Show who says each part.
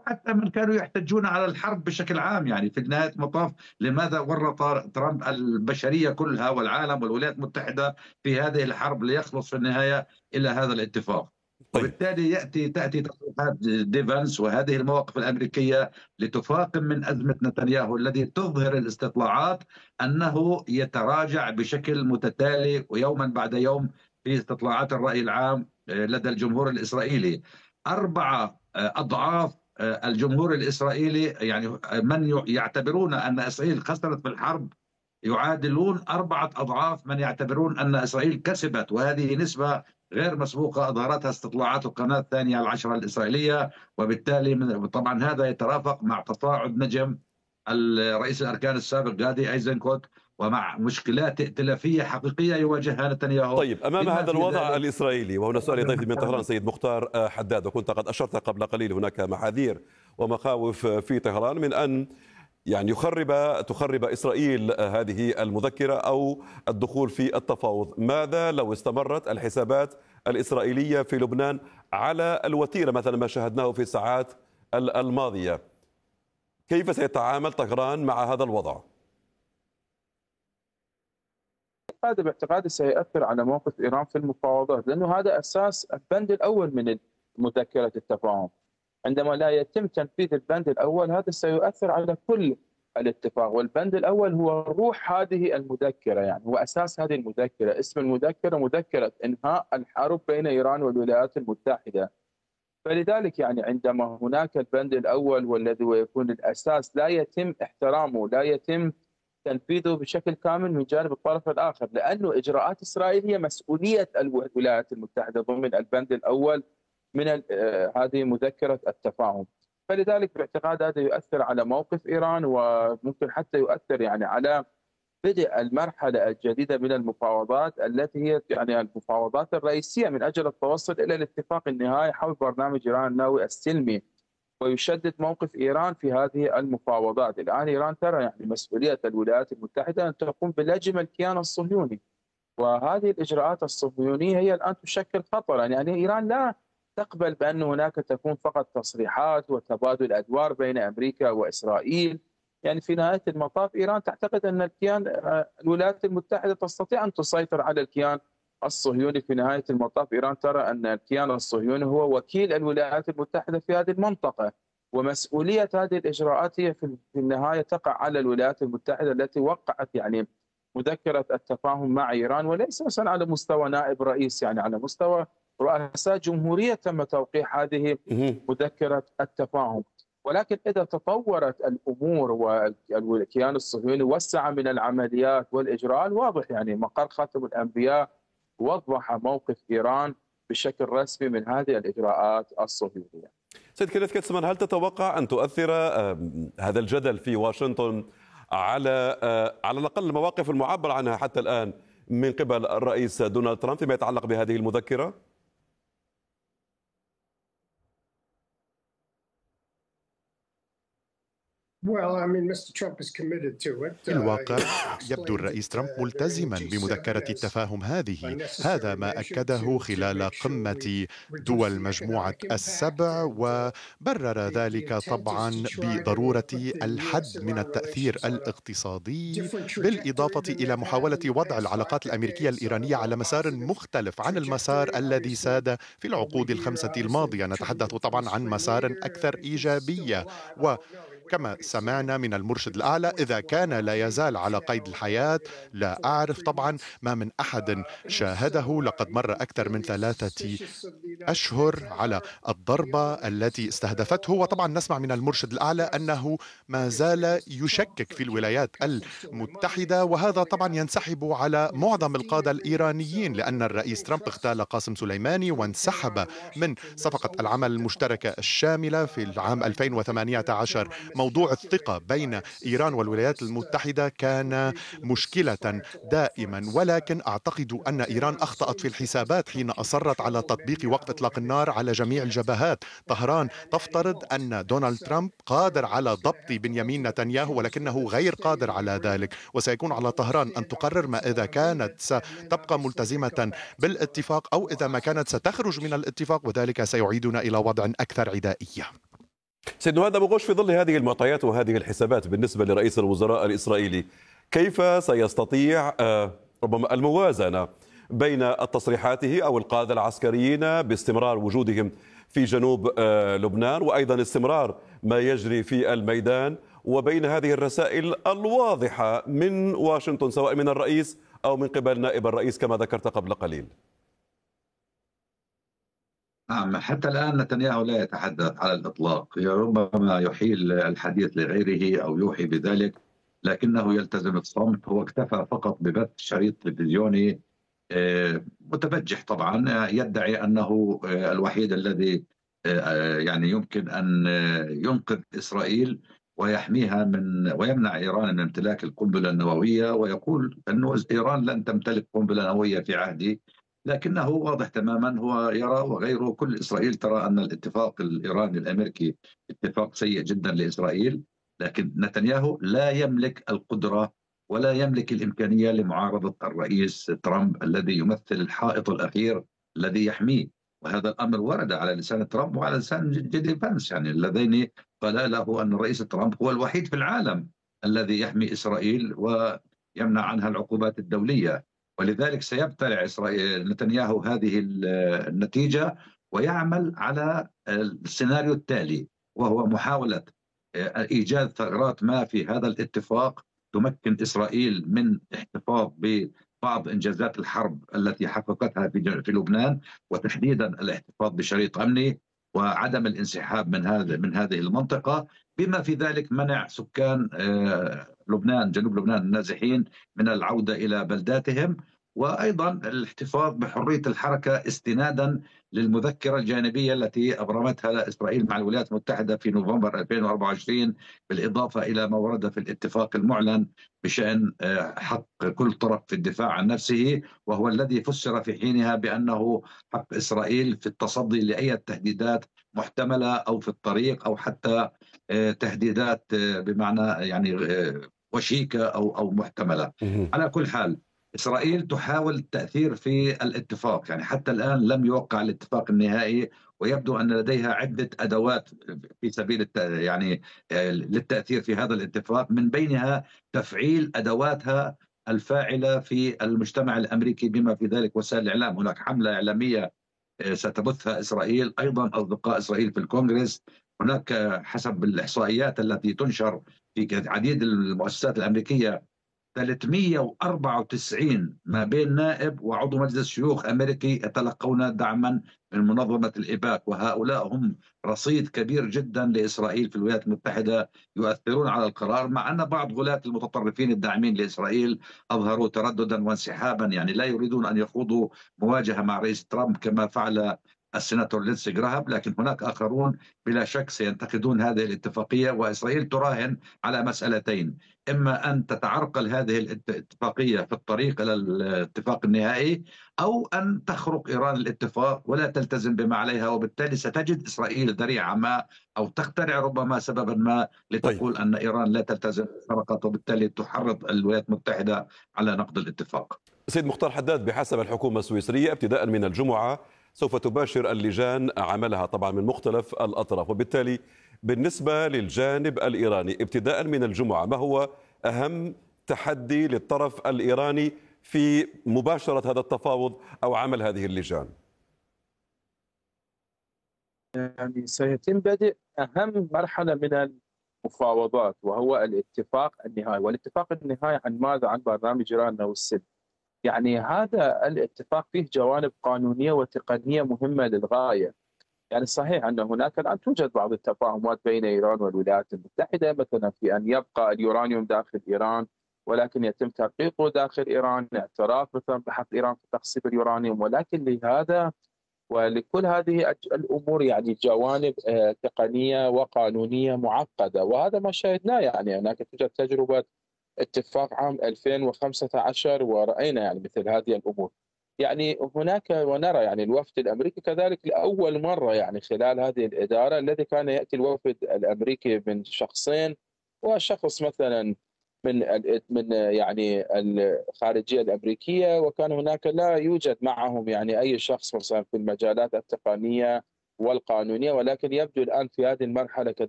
Speaker 1: وحتى من كانوا يحتجون على الحرب بشكل عام. يعني في نهاية المطاف لماذا ورط ترامب البشرية كلها والعالم والولايات المتحدة في هذه الحرب ليخلص في النهاية إلى هذا الاتفاق؟
Speaker 2: طيب.
Speaker 1: وبالتالي تأتي تصريحات ديفانس وهذه المواقف الأمريكية لتفاقم من أزمة نتنياهو الذي تظهر الاستطلاعات أنه يتراجع بشكل متتالي ويوما بعد يوم في استطلاعات الرأي العام لدى الجمهور الإسرائيلي. 4 أضعاف الجمهور الإسرائيلي، يعني من يعتبرون أن إسرائيل خسرت في الحرب يعادلون 4 أضعاف من يعتبرون أن إسرائيل كسبت، وهذه نسبة غير مسبوقة أظهرتها استطلاعات القناة الثانية العشرة الإسرائيلية. وبالتالي طبعا هذا يترافق مع تصاعد نجم الرئيس الأركان السابق غادي أيزنكوت ومع مشكلات ائتلافية حقيقية يواجهها نتنياهو.
Speaker 2: طيب، أمام هذا الوضع الإسرائيلي، وهنا سؤال لضيفي من طهران سيد مختار حداد، وكنت قد أشرت قبل قليل هناك محاذير ومخاوف في طهران من أن يعني تخرب إسرائيل هذه المذكرة أو الدخول في التفاوض. ماذا لو استمرت الحسابات الإسرائيلية في لبنان على الوتيرة مثلا ما شاهدناه في الساعات الماضية؟ كيف سيتعامل طهران مع هذا الوضع؟
Speaker 3: هذا باعتقادي سيؤثر على موقف إيران في المفاوضات، لأنه هذا أساس البند الأول من مذكرة التفاهم. عندما لا يتم تنفيذ البند الأول هذا سيؤثر على كل الاتفاق، والبند الأول هو روح هذه المذكرة، يعني هو أساس هذه المذكرة. اسم المذكرة مذكرة إنهاء الحرب بين إيران والولايات المتحدة. فلذلك يعني عندما هناك البند الأول والذي يكون الأساس لا يتم احترامه، لا يتم تنفيذه بشكل كامل من جانب الطرف الآخر، لأنه إجراءات إسرائيل هي مسؤولية الولايات المتحدة ضمن البند الأول من هذه مذكرة التفاهم. فلذلك باعتقاد هذا يؤثر على موقف إيران، وممكن حتى يؤثر يعني على بدء المرحلة الجديدة من المفاوضات التي هي يعني المفاوضات الرئيسية من أجل التوصل إلى الاتفاق النهائي حول برنامج إيران النووي السلمي. ويشدد موقف إيران في هذه المفاوضات. الآن إيران ترى يعني مسؤولية الولايات المتحدة أن تقوم بلجم الكيان الصهيوني، وهذه الإجراءات الصهيونية هي الآن تشكل خطرا. يعني إيران لا تقبل بأن هناك تكون فقط تصريحات وتبادل أدوار بين أمريكا وإسرائيل. يعني في نهاية المطاف إيران تعتقد أن الولايات المتحدة تستطيع أن تسيطر على الكيان الصهيوني. في نهاية المطاف إيران ترى أن الكيان الصهيوني هو وكيل الولايات المتحدة في هذه المنطقة، ومسؤولية هذه الإجراءات هي في النهاية تقع على الولايات المتحدة التي وقعت يعني مذكرة التفاهم مع إيران، وليس مثلا على مستوى نائب رئيس، يعني على مستوى رؤساء جمهورية تم توقيع هذه مذكرة التفاهم. ولكن إذا تطورت الأمور والكيان الصهيوني وسع من العمليات والإجراءات، واضح يعني مقر خاتم الأنبياء وضح موقف إيران بشكل رسمي من هذه الإجراءات الصهيونية.
Speaker 2: سيد كينيث كيتسمان، هل تتوقع أن تؤثر هذا الجدل في واشنطن على الأقل المواقف المعبر عنها حتى الآن من قبل الرئيس دونالد ترامب فيما يتعلق بهذه المذكرة؟
Speaker 4: في الواقع يبدو الرئيس ترامب ملتزما بمذكرة التفاهم هذه. هذا ما أكده خلال قمة دول مجموعة السبع، وبرر ذلك طبعا بضرورة الحد من التأثير الاقتصادي، بالإضافة إلى محاولة وضع العلاقات الأمريكية الإيرانية على مسار مختلف عن المسار الذي ساد في العقود ال5 الماضية. نتحدث طبعا عن مسار أكثر إيجابية، كما سمعنا من المرشد الأعلى إذا كان لا يزال على قيد الحياة. لا أعرف طبعا ما من أحد شاهده، لقد مر أكثر من 3 أشهر على الضربة التي استهدفته. وطبعا نسمع من المرشد الأعلى أنه ما زال يشكك في الولايات المتحدة، وهذا طبعا ينسحب على معظم القادة الإيرانيين، لأن الرئيس ترامب اغتال قاسم سليماني وانسحب من صفقة العمل المشتركة الشاملة في العام 2018. موضوع الثقة بين إيران والولايات المتحدة كان مشكلة دائما، ولكن أعتقد أن إيران أخطأت في الحسابات حين أصرت على تطبيق وقف إطلاق النار على جميع الجبهات. طهران تفترض أن دونالد ترامب قادر على ضبط بنيامين نتنياهو، ولكنه غير قادر على ذلك، وسيكون على طهران أن تقرر ما إذا كانت ستبقى ملتزمة بالاتفاق أو إذا ما كانت ستخرج من الاتفاق، وذلك سيعيدنا إلى وضع أكثر عدائية.
Speaker 2: سيد هذا بغوش، في ظل هذه المعطيات وهذه الحسابات بالنسبة لرئيس الوزراء الإسرائيلي، كيف سيستطيع ربما الموازنة بين تصريحاته أو القادة العسكريين باستمرار وجودهم في جنوب لبنان وأيضا استمرار ما يجري في الميدان، وبين هذه الرسائل الواضحة من واشنطن سواء من الرئيس أو من قبل نائب الرئيس كما ذكرت قبل قليل؟
Speaker 1: نعم، حتى الآن نتنياهو لا يتحدث على الإطلاق، ربما يحيل الحديث لغيره أو يوحي بذلك، لكنه يلتزم الصمت. هو اكتفى فقط ببث شريط تلفزيوني متبجح طبعا، يدعي أنه الوحيد الذي يعني يمكن أن ينقذ إسرائيل ويحميها من ويمنع إيران من امتلاك القنبلة النووية، ويقول أن إيران لن تمتلك قنبلة نووية في عهدي. لكنه واضح تماما، هو يرى وغيره كل إسرائيل ترى أن الاتفاق الإيراني الأمريكي اتفاق سيء جدا لإسرائيل، لكن نتنياهو لا يملك القدرة ولا يملك الإمكانية لمعارضة الرئيس ترامب الذي يمثل الحائط الأخير الذي يحميه. وهذا الأمر ورد على لسان ترامب وعلى لسان جيدي فانس، يعني اللذين قال له أن الرئيس ترامب هو الوحيد في العالم الذي يحمي إسرائيل ويمنع عنها العقوبات الدولية. ولذلك سيبتلع نتنياهو هذه النتيجة ويعمل على السيناريو التالي، وهو محاولة إيجاد ثغرات ما في هذا الاتفاق تمكن إسرائيل من احتفاظ ببعض إنجازات الحرب التي حققتها في لبنان، وتحديدا الاحتفاظ بشريط أمني وعدم الانسحاب من هذه المنطقة، بما في ذلك منع سكان لبنان جنوب لبنان النازحين من العودة إلى بلداتهم، وأيضا الاحتفاظ بحرية الحركة استنادا للمذكرة الجانبية التي أبرمتها إسرائيل مع الولايات المتحدة في نوفمبر 2024، بالإضافة إلى ما ورد في الاتفاق المعلن بشأن حق كل طرف في الدفاع عن نفسه، وهو الذي فسر في حينها بأنه حق إسرائيل في التصدي لأي تهديدات محتملة أو في الطريق، أو حتى تهديدات بمعنى يعني وشيكة أو محتملة. على كل حال إسرائيل تحاول التأثير في الاتفاق، يعني حتى الآن لم يوقع الاتفاق النهائي، ويبدو أن لديها عدة أدوات في سبيل يعني للتأثير في هذا الاتفاق، من بينها تفعيل أدواتها الفاعلة في المجتمع الأمريكي بما في ذلك وسائل الإعلام. هناك حملة إعلامية ستبثها إسرائيل، أيضا أصدقاء إسرائيل في الكونغرس. هناك حسب الإحصائيات التي تنشر في عديد المؤسسات الأمريكية 394 ما بين نائب وعضو مجلس شيوخ أمريكي يتلقون دعما من منظمة الإيباك، وهؤلاء هم رصيد كبير جدا لإسرائيل في الولايات المتحدة، يؤثرون على القرار، مع أن بعض غلاة المتطرفين الداعمين لإسرائيل أظهروا ترددا وانسحابا، يعني لا يريدون أن يخوضوا مواجهة مع رئيس ترامب كما فعل السيناتور لينسي جراهام، لكن هناك آخرون بلا شك سينتقدون هذه الاتفاقية. وإسرائيل تراهن على مسألتين: إما أن تتعرقل هذه الاتفاقية في الطريق إلى الاتفاق النهائي، أو أن تخرق إيران الاتفاق ولا تلتزم بما عليها، وبالتالي ستجد إسرائيل ذريعة ما أو تخترع ربما سببا ما لتقول أن إيران لا تلتزم بالشرقات، وبالتالي تحرض الولايات المتحدة على نقض الاتفاق.
Speaker 2: سيد مختار حداد، بحسب الحكومة السويسرية ابتداء من الجمعة سوف تباشر اللجان عملها طبعا من مختلف الأطراف، وبالتالي بالنسبة للجانب الإيراني ابتداء من الجمعة ما هو أهم تحدي للطرف الإيراني في مباشرة هذا التفاوض أو عمل هذه اللجان؟
Speaker 3: يعني سيتم بدء أهم مرحلة من المفاوضات، وهو الاتفاق النهائي. والاتفاق النهائي عن ماذا؟ عن برنامج إيران والسلم. يعني هذا الاتفاق فيه جوانب قانونية وتقنية مهمة للغاية. يعني صحيح أن هناك الآن توجد بعض التفاهمات بين إيران والولايات المتحدة، مثلا في أن يبقى اليورانيوم داخل إيران ولكن يتم تدقيقه داخل إيران، اعتراف مثلا بحق إيران في تخصيب اليورانيوم. ولكن لهذا ولكل هذه الأمور يعني جوانب تقنية وقانونية معقدة، وهذا ما شاهدناه. يعني هناك توجد تجربة اتفاق عام 2015 ورأينا يعني مثل هذه الأمور. يعني هناك ونرى يعني الوفد الأمريكي كذلك لأول مرة يعني خلال هذه الإدارة، الذي كان يأتي الوفد الأمريكي من شخصين، وشخص مثلا من يعني الخارجية الأمريكية، وكان هناك لا يوجد معهم يعني أي شخص مثلا في المجالات التقنية والقانونية. ولكن يبدو الآن في هذه المرحلة